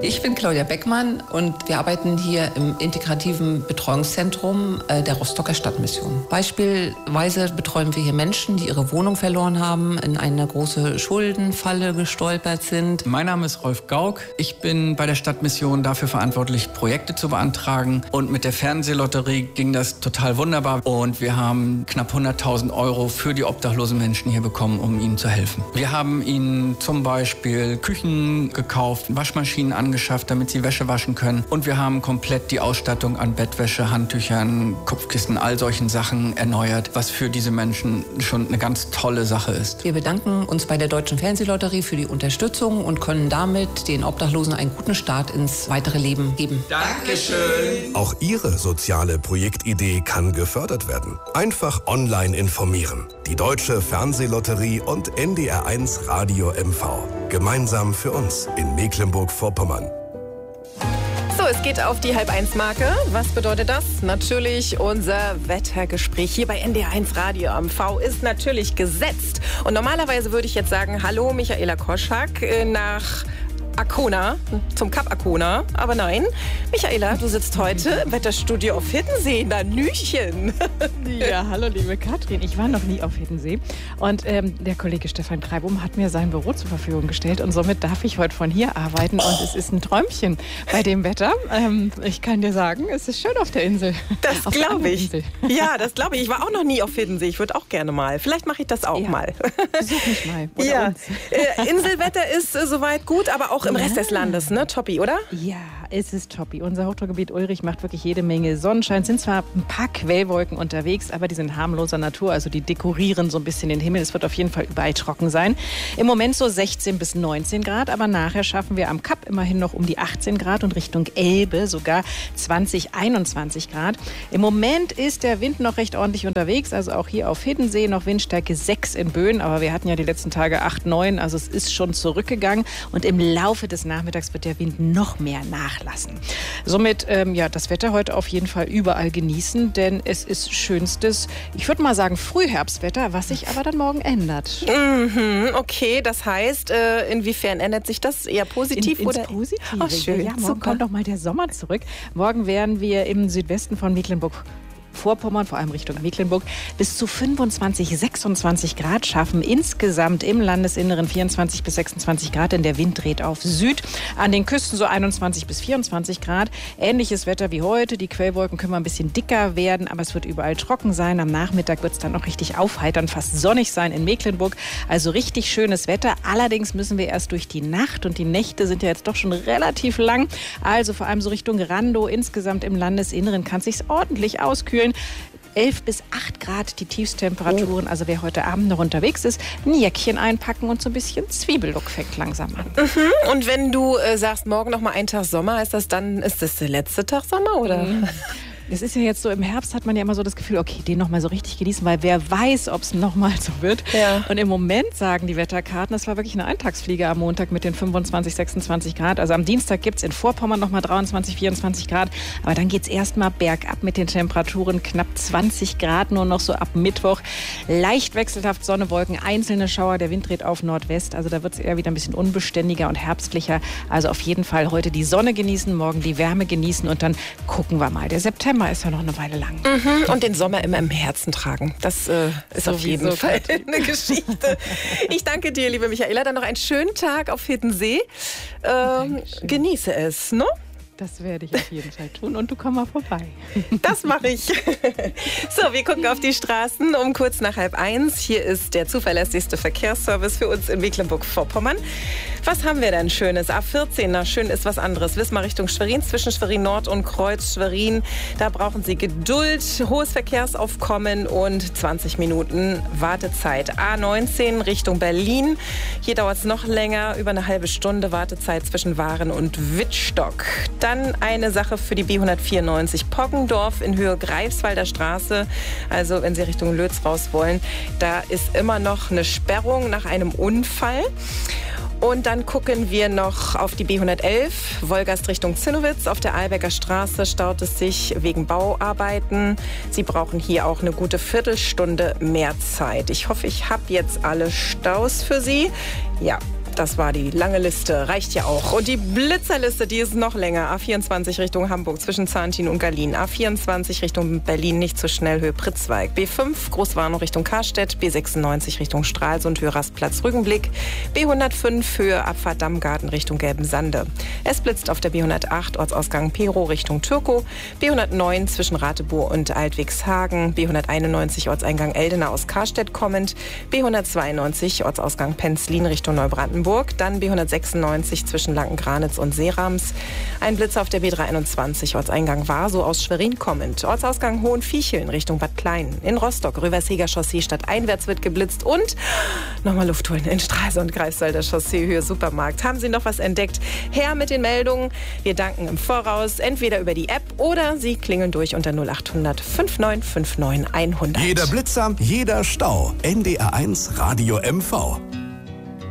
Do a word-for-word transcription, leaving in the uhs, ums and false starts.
Ich bin Claudia Beckmann und wir arbeiten hier im integrativen Betreuungszentrum der Rostocker Stadtmission. Beispielsweise betreuen wir hier Menschen, die ihre Wohnung verloren haben, in eine große Schuldenfalle gestolpert sind. Mein Name ist Rolf Gauck. Ich bin bei der Stadtmission dafür verantwortlich, Projekte zu beantragen. Und mit der Fernsehlotterie ging das total wunderbar. Und wir haben knapp hunderttausend Euro für die obdachlosen Menschen hier bekommen, um ihnen zu helfen. Wir haben ihnen zum Beispiel Küchen gekauft, Waschmaschinen angeschafft, geschafft, damit sie Wäsche waschen können. Und wir haben komplett die Ausstattung an Bettwäsche, Handtüchern, Kopfkissen, all solchen Sachen erneuert, was für diese Menschen schon eine ganz tolle Sache ist. Wir bedanken uns bei der Deutschen Fernsehlotterie für die Unterstützung und können damit den Obdachlosen einen guten Start ins weitere Leben geben. Dankeschön! Auch Ihre soziale Projektidee kann gefördert werden. Einfach online informieren. Die Deutsche Fernsehlotterie und N D R eins Radio M V. Gemeinsam für uns in Mecklenburg-Vorpommern. So, es geht auf die Halb-Eins-Marke. Was bedeutet das? Natürlich unser Wettergespräch hier bei N D R eins Radio M V ist natürlich gesetzt. Und normalerweise würde ich jetzt sagen, hallo Michaela Koschak nach Arkona, zum Kap Arkona. Aber nein, Michaela, du sitzt heute im Wetterstudio auf Hiddensee, na Nüchen. Ja, hallo liebe Katrin, ich war noch nie auf Hiddensee. Und ähm, der Kollege Stefan Kreibum hat mir sein Büro zur Verfügung gestellt und somit darf ich heute von hier arbeiten und es ist ein Träumchen bei dem Wetter. Ähm, ich kann dir sagen, es ist schön auf der Insel. Das glaube ich. Ja, das glaube ich. Ich war auch noch nie auf Hiddensee. Ich würde auch gerne mal. Vielleicht mache ich das auch ja. mal. Besuch mich mal. Oder ja. uns. Äh, Inselwetter ist äh, soweit gut, aber auch im ja. Rest des Landes, ne? Toppi, oder? Ja, es ist toppi. Unser Hochdruckgebiet Ulrich macht wirklich jede Menge Sonnenschein. Es sind zwar ein paar Quellwolken unterwegs, aber die sind harmloser Natur. Also die dekorieren so ein bisschen den Himmel. Es wird auf jeden Fall überall trocken sein. Im Moment so sechzehn bis neunzehn Grad, aber nachher schaffen wir am Kap immerhin noch um die achtzehn Grad und Richtung Elbe sogar zwanzig, einundzwanzig Grad. Im Moment ist der Wind noch recht ordentlich unterwegs. Also auch hier auf Hiddensee noch Windstärke sechs in Böen. Aber wir hatten ja die letzten Tage acht, neun. Also es ist schon zurückgegangen. Und im Laufe des Nachmittags wird der Wind noch mehr nachlassen. Somit, ähm, ja, das Wetter heute auf jeden Fall überall genießen, denn es ist schönstes, ich würde mal sagen, Frühherbstwetter, was sich aber dann morgen ändert. Mhm, okay, das heißt, äh, inwiefern ändert sich das? Eher positiv In, ins oder? Positive. Oh, schön. Ja, morgen Super. kommt doch mal der Sommer zurück. Morgen werden wir im Südwesten von Mecklenburg Vorpommern, vor allem Richtung Mecklenburg, bis zu fünfundzwanzig, sechsundzwanzig Grad schaffen. Insgesamt im Landesinneren vierundzwanzig bis sechsundzwanzig Grad, denn der Wind dreht auf Süd. An den Küsten so einundzwanzig bis vierundzwanzig Grad. Ähnliches Wetter wie heute. Die Quellwolken können mal ein bisschen dicker werden, aber es wird überall trocken sein. Am Nachmittag wird es dann noch richtig aufheitern, fast sonnig sein in Mecklenburg. Also richtig schönes Wetter. Allerdings müssen wir erst durch die Nacht und die Nächte sind ja jetzt doch schon relativ lang. Also vor allem so Richtung Randow. Insgesamt im Landesinneren kann es sich ordentlich auskühlen. elf bis acht Grad die Tiefstemperaturen. Also wer heute Abend noch unterwegs ist, ein Jäckchen einpacken und so ein bisschen Zwiebellook fängt langsam an. Mhm. Und wenn du äh, sagst, morgen noch mal ein Tag Sommer, ist das dann, ist das der letzte Tag Sommer, oder? Mhm. Es ist ja jetzt so, im Herbst hat man ja immer so das Gefühl, okay, den noch mal so richtig genießen, weil wer weiß, ob es noch mal so wird. Ja. Und im Moment sagen die Wetterkarten, das war wirklich eine Eintagsfliege am Montag mit den fünfundzwanzig, sechsundzwanzig Grad. Also am Dienstag gibt es in Vorpommern noch mal dreiundzwanzig, vierundzwanzig Grad. Aber dann geht es erst mal bergab mit den Temperaturen. Knapp zwanzig Grad nur noch so ab Mittwoch. Leicht wechselhaft Sonne, Wolken, einzelne Schauer. Der Wind dreht auf Nordwest. Also da wird es eher wieder ein bisschen unbeständiger und herbstlicher. Also auf jeden Fall heute die Sonne genießen, morgen die Wärme genießen und dann gucken wir mal. Der September ist ja noch eine Weile lang. Mhm. Und den Sommer immer im Herzen tragen. Das äh, ist auf jeden Fall eine Geschichte. Ich danke dir, liebe Michaela. Dann noch einen schönen Tag auf Hiddensee. Ähm, genieße es, ne? Das werde ich auf jeden Fall tun und du komm mal vorbei. Das mache ich. So, wir gucken auf die Straßen um kurz nach halb eins. Hier ist der zuverlässigste Verkehrsservice für uns in Mecklenburg-Vorpommern. Was haben wir denn Schönes? A vierzehn, na schön ist was anderes. Wismar Richtung Schwerin, zwischen Schwerin Nord und Kreuz Schwerin. Da brauchen Sie Geduld, hohes Verkehrsaufkommen und zwanzig Minuten Wartezeit. A neunzehn Richtung Berlin. Hier dauert es noch länger, über eine halbe Stunde Wartezeit zwischen Waren und Wittstock. Dann eine Sache für die B hundertvierundneunzig Poggendorf in Höhe Greifswalder Straße. Also wenn Sie Richtung Lötz raus wollen, da ist immer noch eine Sperrung nach einem Unfall. Und dann gucken wir noch auf die B hundertelf, Wolgast Richtung Zinnowitz. Auf der Ahlbecker Straße staut es sich wegen Bauarbeiten. Sie brauchen hier auch eine gute Viertelstunde mehr Zeit. Ich hoffe, ich habe jetzt alle Staus für Sie. Ja, Das war die lange Liste, reicht ja auch. Und die Blitzerliste, die ist noch länger. A vierundzwanzig Richtung Hamburg zwischen Zahntin und Berlin. A vierundzwanzig Richtung Berlin nicht zu schnell, Höhe Pritzwalk. B fünf Großwarnow Richtung Karstedt. B sechsundneunzig Richtung Stralsund, Höhe Rastplatz Rügenblick. B hundertfünf Höhe Abfahrt Dammgarten Richtung Gelbensande. Es blitzt auf der B hundertacht Ortsausgang Perow Richtung Türkow. B hundertneun zwischen Ratebow und Altwigshagen. B hunderteinundneunzig Ortseingang Eldena aus Karstedt kommend. B hundertzweiundneunzig Ortsausgang Penzlin Richtung Neubrandenburg. Dann B hundertsechsundneunzig zwischen Lanken-Granitz und Seerams. Ein Blitz auf der B dreihunderteinundzwanzig Ortseingang Warsow aus Schwerin kommend. Ortsausgang Hohenviecheln Richtung Bad Klein. In Rostock Röversheger Chaussee stadteinwärts wird geblitzt. Und nochmal Luft holen in Stralsund, Greifswalder Chaussee, Höhe Supermarkt. Haben Sie noch was entdeckt? Her mit den Meldungen. Wir danken im Voraus, entweder über die App oder Sie klingeln durch unter null acht hundert fünfundneunzig neunundfünfzig hundert. Jeder Blitzer, jeder Stau. N D R eins Radio M V.